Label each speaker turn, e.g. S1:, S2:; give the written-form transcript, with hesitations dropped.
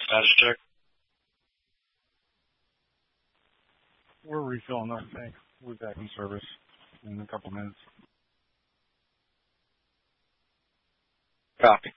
S1: Status check.
S2: We're refilling our tank. We'll be back in service in a couple minutes.
S1: Copy.